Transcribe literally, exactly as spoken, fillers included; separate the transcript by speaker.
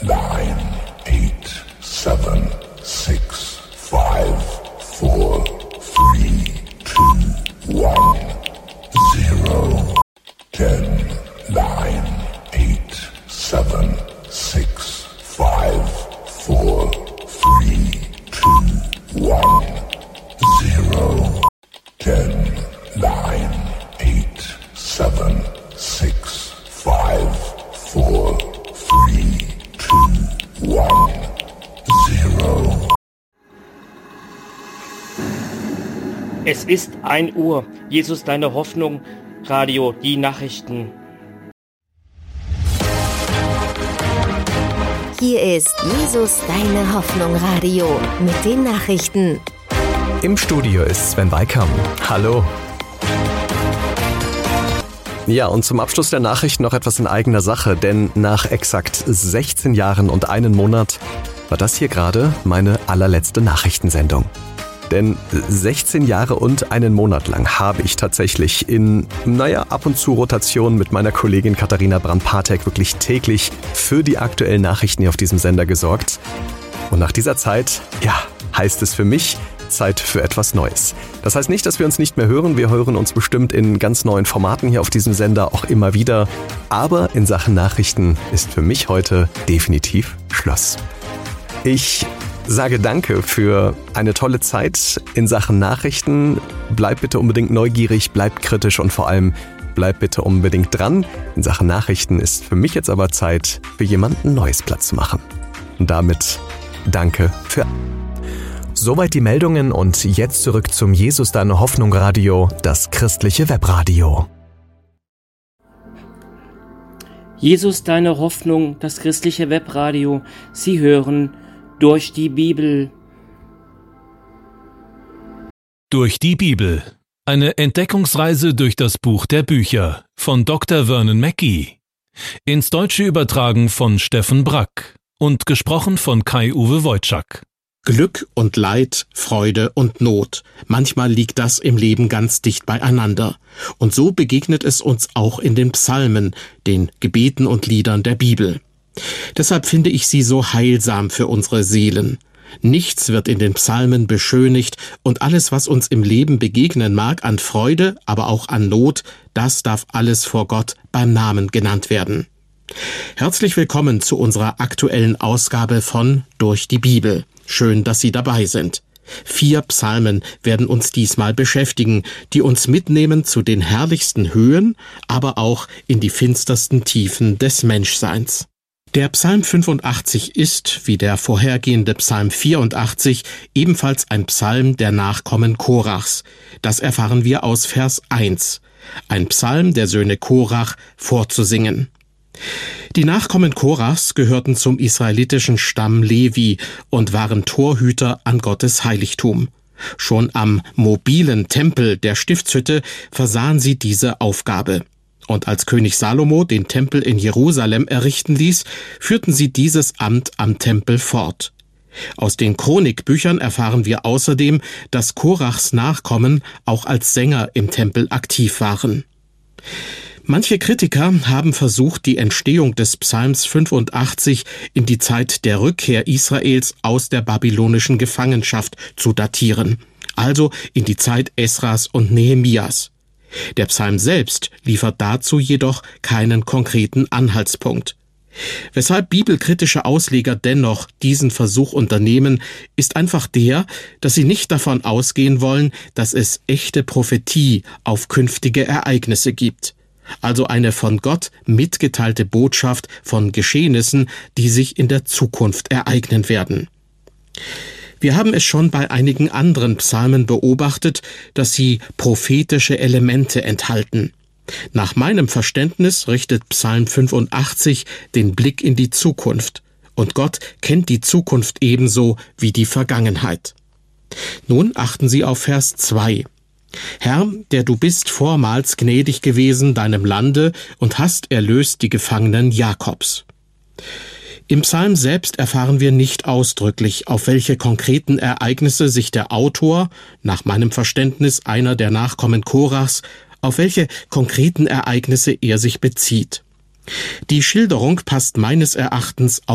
Speaker 1: nine, eight, seven, six, five, four, three, two, one, zero. ten, nine, eight, seven, six, five, four, three, two, one, zero. ten, nine, eight, seven, six, five, four, three, two, one, zero.
Speaker 2: Es ist ein Uhr. Jesus, deine Hoffnung. Radio, die Nachrichten.
Speaker 3: Hier ist Jesus, deine Hoffnung. Radio mit den Nachrichten.
Speaker 4: Im Studio ist Sven Weikam. Hallo. Ja, und zum Abschluss der Nachrichten noch etwas in eigener Sache, denn nach exakt sechzehn Jahren und einem Monat war das hier gerade meine allerletzte Nachrichtensendung. Denn sechzehn Jahre und einen Monat lang habe ich tatsächlich in, naja, ab und zu Rotation mit meiner Kollegin Katharina Brandt-Patek wirklich täglich für die aktuellen Nachrichten hier auf diesem Sender gesorgt. Und nach dieser Zeit, ja, heißt es für mich, Zeit für etwas Neues. Das heißt nicht, dass wir uns nicht mehr hören. Wir hören uns bestimmt in ganz neuen Formaten hier auf diesem Sender auch immer wieder. Aber in Sachen Nachrichten ist für mich heute definitiv Schluss. Ich sage danke für eine tolle Zeit in Sachen Nachrichten. Bleibt bitte unbedingt neugierig, bleibt kritisch und vor allem bleibt bitte unbedingt dran. In Sachen Nachrichten ist für mich jetzt aber Zeit, für jemanden Neues Platz zu machen. Und damit danke für... Soweit die Meldungen und jetzt zurück zum Jesus, deine Hoffnung Radio, das christliche Webradio.
Speaker 2: Jesus, deine Hoffnung, das christliche Webradio. Sie hören durch die Bibel.
Speaker 5: Durch die Bibel. Eine Entdeckungsreise durch das Buch der Bücher von Doktor Vernon Mackey. Ins Deutsche übertragen von Steffen Brack und gesprochen von Kai-Uwe Wojczak.
Speaker 6: Glück und Leid, Freude und Not. Manchmal liegt das im Leben ganz dicht beieinander. Und so begegnet es uns auch in den Psalmen, den Gebeten und Liedern der Bibel. Deshalb finde ich sie so heilsam für unsere Seelen. Nichts wird in den Psalmen beschönigt und alles, was uns im Leben begegnen mag, an Freude, aber auch an Not, das darf alles vor Gott beim Namen genannt werden. Herzlich willkommen zu unserer aktuellen Ausgabe von Durch die Bibel. Schön, dass Sie dabei sind. Vier Psalmen werden uns diesmal beschäftigen, die uns mitnehmen zu den herrlichsten Höhen, aber auch in die finstersten Tiefen des Menschseins. Der Psalm fünfundachtzig ist, wie der vorhergehende Psalm vierundachtzig, ebenfalls ein Psalm der Nachkommen Korachs. Das erfahren wir aus Vers eins. Ein Psalm der Söhne Korach vorzusingen. Die Nachkommen Korachs gehörten zum israelitischen Stamm Levi und waren Torhüter an Gottes Heiligtum. Schon am mobilen Tempel der Stiftshütte versahen sie diese Aufgabe. Und als König Salomo den Tempel in Jerusalem errichten ließ, führten sie dieses Amt am Tempel fort. Aus den Chronikbüchern erfahren wir außerdem, dass Korachs Nachkommen auch als Sänger im Tempel aktiv waren. Manche Kritiker haben versucht, die Entstehung des Psalms fünfundachtzig in die Zeit der Rückkehr Israels aus der babylonischen Gefangenschaft zu datieren, also in die Zeit Esras und Nehemias. Der Psalm selbst liefert dazu jedoch keinen konkreten Anhaltspunkt. Weshalb bibelkritische Ausleger dennoch diesen Versuch unternehmen, ist einfach der, dass sie nicht davon ausgehen wollen, dass es echte Prophetie auf künftige Ereignisse gibt. Also eine von Gott mitgeteilte Botschaft von Geschehnissen, die sich in der Zukunft ereignen werden. Wir haben es schon bei einigen anderen Psalmen beobachtet, dass sie prophetische Elemente enthalten. Nach meinem Verständnis richtet Psalm fünfundachtzig den Blick in die Zukunft. Und Gott kennt die Zukunft ebenso wie die Vergangenheit. Nun achten Sie auf Vers zwei. Herr, der du bist vormals gnädig gewesen deinem Lande und hast erlöst die Gefangenen Jakobs. Im Psalm selbst erfahren wir nicht ausdrücklich, auf welche konkreten Ereignisse sich der Autor, nach meinem Verständnis einer der Nachkommen Korachs, auf welche konkreten Ereignisse er sich bezieht. Die Schilderung passt meines Erachtens